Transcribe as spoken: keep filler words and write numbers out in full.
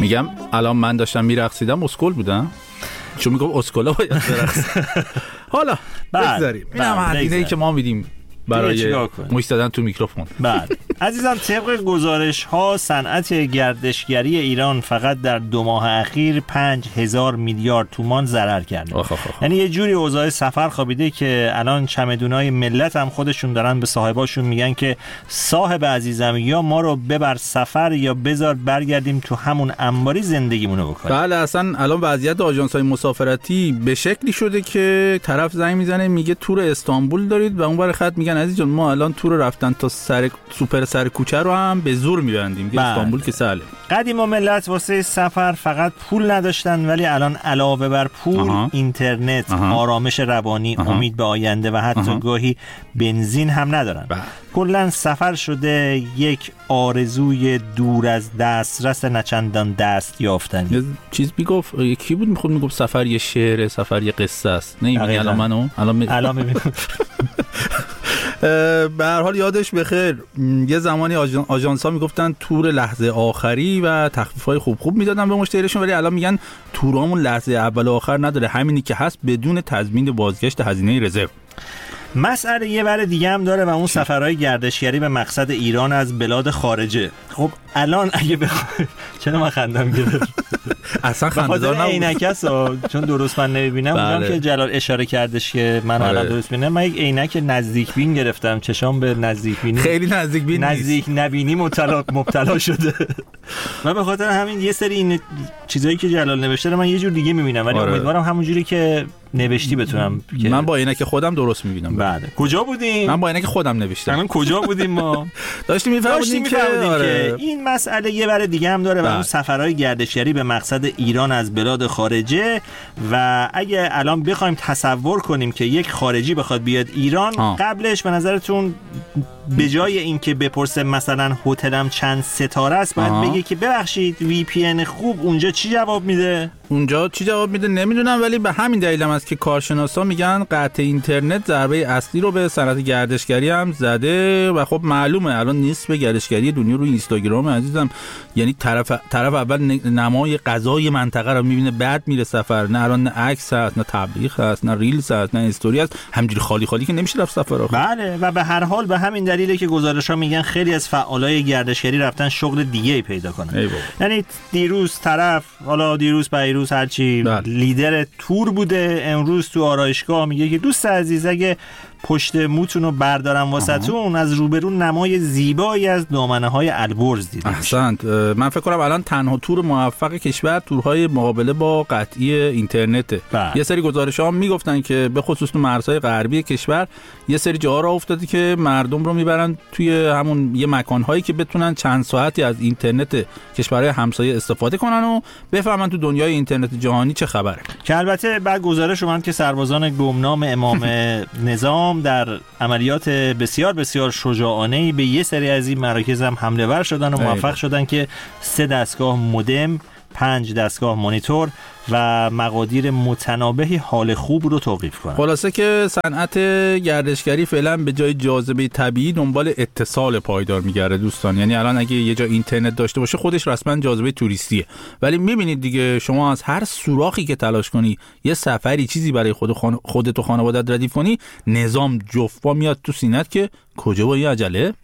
میگم الان من داشتم میرقصیدم اسکل بودم، چون میگم اسکلا باید برقص. حالا بگذاریم اینم هزینه‌ای که ما میدیم برای موش زدن تو میکروفون. بله عزیزان، طبق گزارش ها صنعت گردشگری ایران فقط در دو ماه اخیر پنج هزار میلیارد تومان ضرر کرده. آخ آخ آخ. یعنی یه جوری اوضاع سفر خوابیده که الان چمدونای ملت هم خودشون دارن به صاحباشون میگن که صاحب عزیزم یا ما رو ببر سفر یا بذار برگردیم تو همون انباری زندگیمونو بکنیم. بله اصلا الان وضعیت آژانس‌های مسافرتی به شکلی شده که طرف زنگ میزنه میگه تور استانبول دارید و اونور خط میگن عزیز جان ما الان تور رفتن تا سر سوپر سر کوچه رو هم به زور میبندیم که استانبول که سهله. قدیم و ملت واسه سفر فقط پول نداشتن، ولی الان علاوه بر پول آها. اینترنت، آها. آرامش روانی، آها. امید به آینده و حتی آها. گاهی بنزین هم ندارن. کلا سفر شده یک آرزوی دور از دسترس نچندان دست یافتنی. چیز میگفت یکی بود میخواد میگفت سفر یه شعر، سفر یه قصه است. نمیگی الان منو الان می... الان میبینم. به هر حال یادش بخیر یه زمانی آژانس‌ها میگفتن تور لحظه آخری و تخفیف‌های خوب خوب میدادن به مشتریشون، ولی الان میگن تورامون لحظه اول و آخر نداره، همینی که هست بدون تضمین بازگشت هزینه رزرو. مسئله یه ور دیگه هم داره و اون سفرهای گردشگری به مقصد ایران از بلاد خارجه. خب الان اگه بخوای چرا من خندم گرفت؟ اصلا خنده‌دار نبود. عینکسو چون درست من نمیبینم. اونم که جلال اشاره کردش که من الان درست ببینم، من یک عینک نزدیک بین گرفتم، چشام به نزدیک بینی خیلی نزدیک بین نزدیک نبینی مبتلا مبتلا شده. من به خاطر همین یه سری این چیزایی که جلال نوشته رو من یه جور دیگه میبینم، ولی امیدوارم همون جوری که نوشتی بتونم. من با عینک خودم درست میبینم. بله. کجا بودیم؟ من با عینک خودم نوشتم. من کجا بودیم ما؟ داشتیم میفهمیدیم که آره. این مسئله یه ور دیگه هم داره و اون سفرهای گردشگری به مقصد ایران از بلاد خارجه. و اگه الان بخوایم تصور کنیم که یک خارجی بخواد بیاد ایران، آه. قبلش به نظرتون به جای اینکه بپرسه مثلا هتلم چند ستاره است، باید بگه که ببخشید وی پی ان خوب اونجا چی جواب میده؟ اونجا چی جواب میده نمیدونم، ولی به همین دلیل هم است که کارشناسا میگن قطع اینترنت ضربه اصلی رو به صنعت گردشگری هم زده و خب معلومه الان نصف گردشگری دنیا روی اینستاگرام عزیزم. یعنی طرف طرف اول نمای غذای منطقه رو میبینه، بعد میره سفر. نه الان نه عکس هست، نه تبلیغ هست، نه ریلز هست، نه استوری هست، همینجوری خالی خالی که نمیشه رفت سفر آخر. بله و به هر حال به همین دلیله که گزارش‌ها میگن خیلی از فعالای گردشگری رفتن شغل دیگه‌ای پیدا کنن. یعنی دیروز طرف حالا دیروز پیروز هرچی لیدر تور بوده، امروز تو آرایشگاه میگه که دوست عزیز اگه پشت موتون رو بردارم واسهتون، از روبرو نمای زیبایی از دامنه‌های البرز دیدیم. احسنت. من فکر کنم الان تنها تور موفق کشور تورهای مقابله با قطعی اینترنته. یه سری گزارش‌ها میگفتن که به خصوص تو مرزهای غربی کشور یه سری جاها را افتاده که مردم رو میبرن توی همون یه مکان‌هایی که بتونن چند ساعتی از اینترنت کشورهای همسایه استفاده کنن و بفهمن تو دنیای اینترنت جهانی چه خبره. که البته بعد گزارش اومد که سربازان گمنام امام نظام در عملیات بسیار بسیار شجاعانه‌ای به یه سری از این مراکز هم حمله ور شدن و موفق شدن که سه دستگاه مودم، پنج دستگاه مانیتور و مقادیر متنابهی حال خوب رو توقیف کنن. خلاصه که صنعت گردشگری فعلا به جای جاذبه طبیعی دنبال اتصال پایدار میگرده دوستان. یعنی الان اگه یه جا اینترنت داشته باشه خودش رسما جاذبه توریستیه، ولی میبینید دیگه شما از هر سوراخی که تلاش کنی یه سفری چیزی برای خود خان... خودت و خانوادت ردیف کنی، نظام جفا میاد تو سینت که کجا با این عجله.